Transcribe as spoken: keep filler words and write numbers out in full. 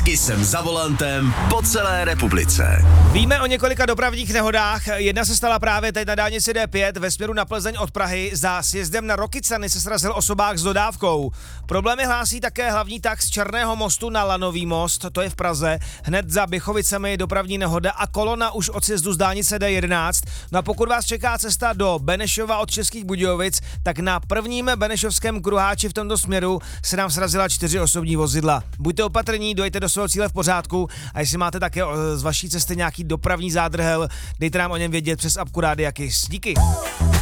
I jsem za volantem po celé republice. Víme o několika dopravních nehodách. Jedna se stala právě teď na dálnici D pět ve směru na Plzeň od Prahy. Za sjezdem na Rokycany se srazil osobák s dodávkou. Problémy hlásí také hlavní tah z Černého mostu na Lanový most, to je v Praze. Hned za Běchovicemi dopravní nehoda a kolona už od sjezdu z dálnice D jedenáct. No a pokud vás čeká cesta do Benešova od Českých Budějovic, tak na prvním benešovském kruháči v tomto směru se nám srazila čtyři osobní vozidla. Buďte opatrní, dojďte do svého cíle v pořádku a jestli máte také z vaší cesty nějaký dopravní zádrhel, dejte nám o něm vědět přes apku Rádia Kiss. Díky.